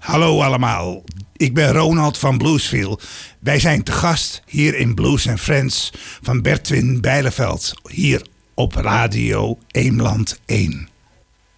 Hallo allemaal, ik ben Ronald van Bluesville. Wij zijn te gast hier in Blues & Friends van Bertwin Bijleveld. Hier op Radio Eemland 1.